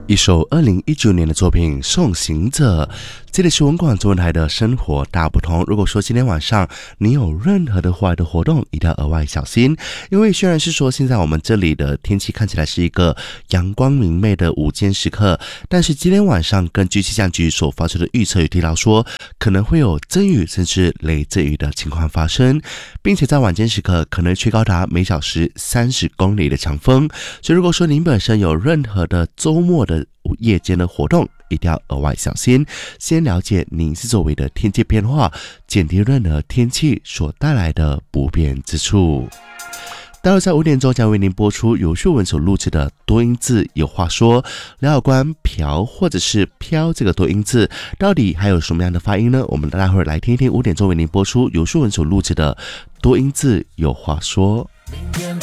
一首2019年的作品《送行者》，这里是文广中文台的生活大不同。如果说今天晚上你有任何的户外的活动，一定要额外小心，因为虽然是说现在我们这里的天气看起来是一个阳光明媚的午间时刻，但是今天晚上根据气象局所发出的预测有提到说，可能会有阵雨甚至雷阵雨的情况发生，并且在晚间时刻可能吹高达每小时30公里的强风。所以如果说您本身有任何的周末的夜间的活动，一定要额外小心，先了解您是周围的天气变化，减低任何天气所带来的不便之处。待会在5点钟将为您播出由秀文所录制的多音字有话说，聊有关嫖或者是飘这个多音字到底还有什么样的发音呢？我们待会儿来听一听5点钟为您播出由秀文所录制的多音字有话说。